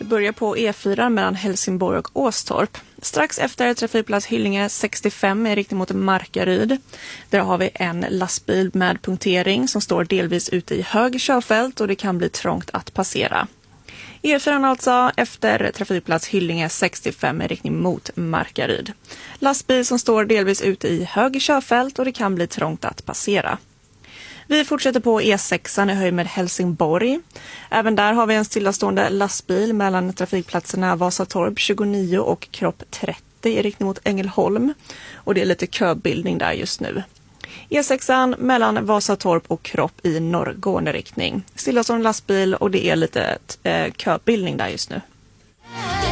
Vi börjar på E4 mellan Helsingborg och Åstorp. Strax efter trafikplats Hyllinge 65 i riktning mot Markaryd. Där har vi en lastbil med punktering som står delvis ute i hög körfält och det kan bli trångt att passera. E4 alltså efter trafikplats Hyllinge 65 i riktning mot Markaryd. Lastbil som står delvis ute i hög körfält och det kan bli trångt att passera. Vi fortsätter på E6 i höjd med Helsingborg. Även där har vi en stillastående lastbil mellan trafikplatserna Vasatorp 29 och Kropp 30 i riktning mot Ängelholm. Och det är lite köbildning där just nu. E6 mellan Vasatorp och Kropp i norrgående riktning. Stillastående lastbil och det är lite köbildning där just nu.